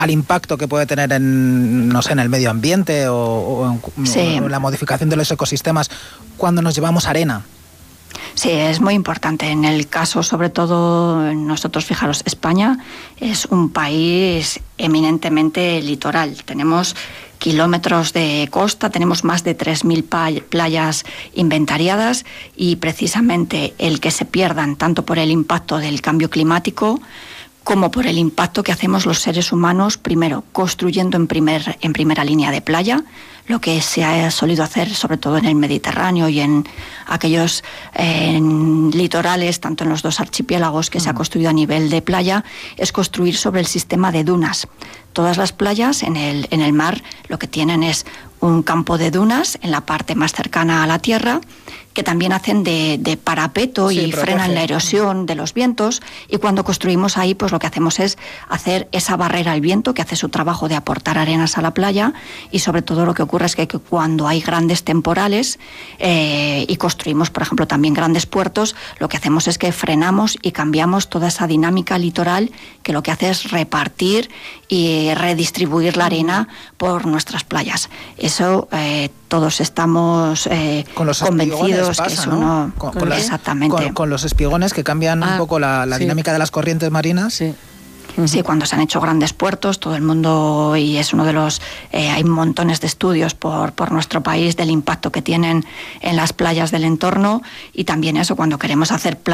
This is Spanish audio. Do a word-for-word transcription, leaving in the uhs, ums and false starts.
al impacto que puede tener en, no sé, en el medio ambiente o, o, en, sí. o en la modificación de los ecosistemas cuando nos llevamos arena. Sí, es muy importante. En el caso, sobre todo, nosotros, fijaros, España es un país eminentemente litoral. Tenemos kilómetros de costa, tenemos más de tres mil playas inventariadas y precisamente el que se pierdan tanto por el impacto del cambio climático como por el impacto que hacemos los seres humanos, primero construyendo en, primer, en primera línea de playa, lo que se ha solido hacer sobre todo en el Mediterráneo y en aquellos eh, en litorales, tanto en los dos archipiélagos que mm. se ha construido a nivel de playa, es construir sobre el sistema de dunas. Todas las playas en el, en el mar lo que tienen es un campo de dunas en la parte más cercana a la tierra, que también hacen de, de parapeto sí, y protege. frenan la erosión de los vientos, y cuando construimos ahí pues lo que hacemos es hacer esa barrera al viento que hace su trabajo de aportar arenas a la playa, y sobre todo lo que ocurre es que, que cuando hay grandes temporales eh, y construimos por ejemplo también grandes puertos, lo que hacemos es que frenamos y cambiamos toda esa dinámica litoral que lo que hace es repartir y redistribuir la arena por nuestras playas. Eso eh, todos estamos eh, con los convencidos pasa, que eso ¿no? no... Con, con exactamente. Con, con los espigones que cambian ah, un poco la, la sí. dinámica de las corrientes marinas. Sí. Sí, cuando se han hecho grandes puertos, todo el mundo, y es uno de los, eh, hay montones de estudios por, por nuestro país del impacto que tienen en las playas del entorno, y también eso, cuando queremos hacer playas